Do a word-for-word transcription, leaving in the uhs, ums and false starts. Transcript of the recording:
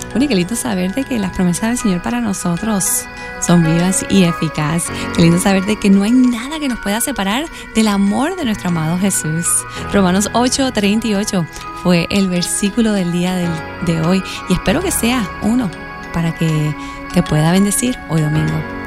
Bueno, y qué lindo saber de que las promesas del Señor para nosotros son vivas y eficaces. Qué lindo saber de que no hay nada que nos pueda separar del amor de nuestro amado Jesús. Romanos ocho treinta y ocho fue el versículo del día del, de hoy, y espero que sea uno para que te pueda bendecir hoy domingo.